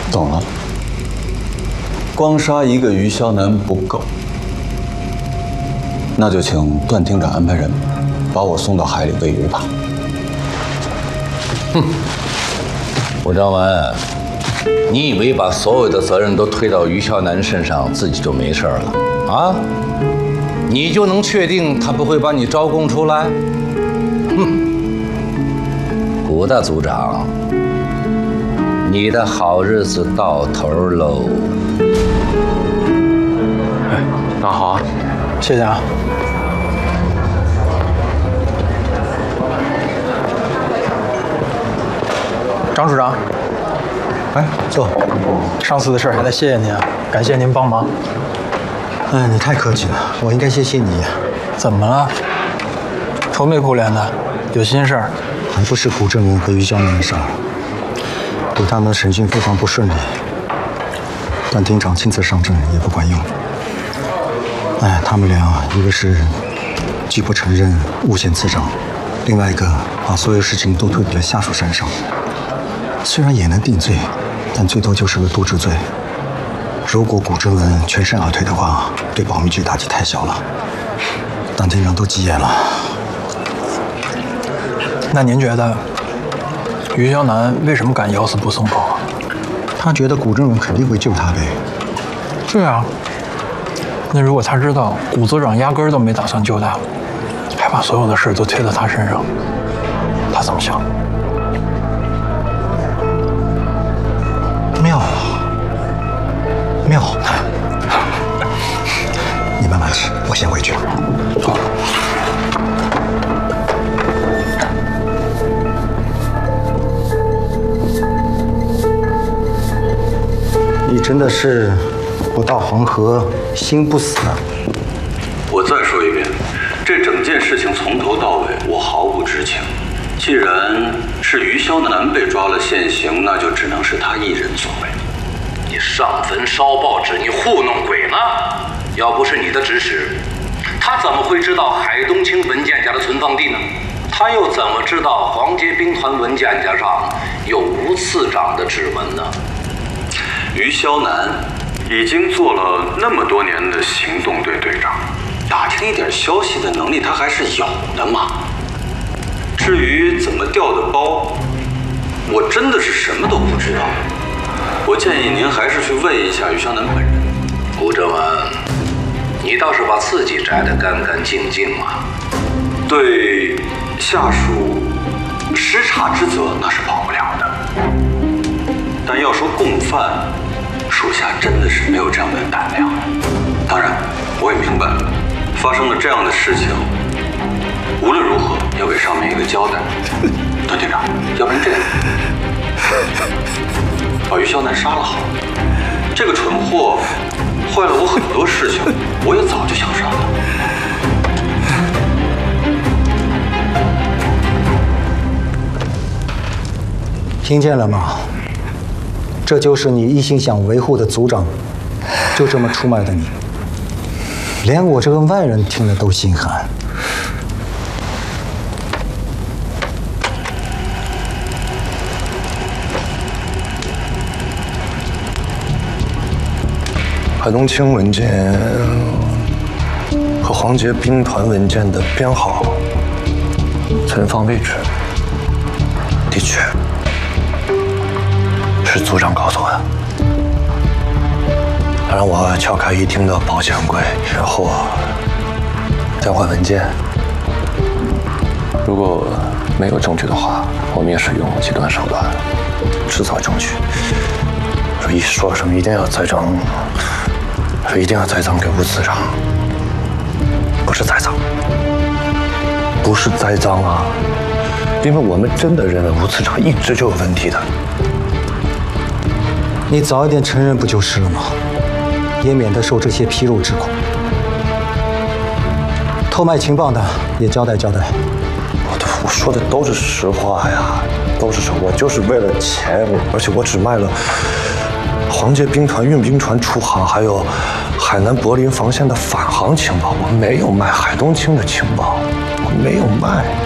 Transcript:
懂了。光杀一个于萧南不够，那就请段厅长安排人把我送到海里喂鱼吧。 哼，吴章文，你以为把所有的责任都推到于萧南身上，自己就没事了啊？你就能确定他不会把你招供出来？哼，古大组长，你的好日子到头喽！ 哎，那好啊，谢谢啊。张处长， 哎，坐。 上次的事还得谢谢您啊，感谢您帮忙。 哎，你太客气了，我应该谢谢你。 怎么了？愁眉苦脸的，有心事儿？ 还不是古正文和于江南的事儿，对他们的审讯非常不顺利。段厅长亲自上阵也不管用。哎，他们俩一个是拒不承认诬陷次长，另外一个把所有事情都推给了下属身上。虽然也能定罪，但最多就是个渎职罪。如果古正文全身而退的话，对保密局打击太小了。段厅长都急眼了。 那您觉得于萧南为什么敢咬死不松口啊？ 他觉得古正文肯定会救他呗。 对啊，那如果他知道古组长压根儿都没打算救他，还把所有的事都推到他身上，他怎么想？ 妙，妙。你慢慢吃，我先回去了。 好。 你真的是不到黄河心不死啊！ 我再说一遍，这整件事情从头到尾我毫无知情。既然是于萧南被抓了现行，那就只能是他一人所为。 你上坟烧报纸，你糊弄鬼呢？要不是你的指使，他怎么会知道海东青文件夹的存放地呢？他又怎么知道黄杰兵团文件夹上有吴次长的指纹呢？ 于萧南已经做了那么多年的行动队队长，打听一点消息的能力他还是有的嘛。至于怎么调的包，我真的是什么都不知道。我建议您还是去问一下于萧南本人。 吴正文，你倒是把自己摘得干干净净啊！ 对下属失察之责那是跑不了的，但要说共犯，属下真的是没有这样的胆量。当然，我也明白，发生了这样的事情，无论如何要给上面一个交代。段厅长，要不然这样，把于萧南杀了好了。这个蠢货坏了我很多事情，我也早就想杀他。 听见了吗？这就是你一心想维护的组长，就这么出卖的你，连我这个外人听了都心寒。 海东青文件和黄杰兵团文件的编号、存放位置，的确是组长告诉我的。他让我撬开一厅的保险柜，然后交换文件。如果没有证据的话，我们也是用极端手段制造证据。说什么一定要栽赃。说一定要栽赃给吴次长，不是栽赃，不是栽赃啊！因为我们真的认为吴次长一直就有问题的。 你早一点承认不就是了吗？也免得受这些皮肉之苦。偷卖情报的也交代交代。 我说的都是实话呀，都是实话。我就是为了钱，而且我只卖了黄杰兵团运兵船出航，还有海南柏林防线的返航情报，我没有卖海东青的情报，我没有卖。